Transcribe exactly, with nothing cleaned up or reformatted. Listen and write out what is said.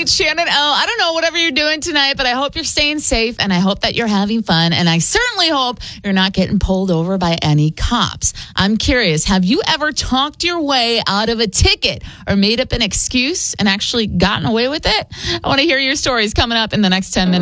It's Shannon O. I don't know whatever you're doing tonight, but I hope you're staying safe, and I hope that you're having fun, and I certainly hope you're not getting pulled over by any cops. I'm curious, have you ever talked your way out of a ticket or made up an excuse and actually gotten away with it? I want to hear your stories coming up in the next ten minutes.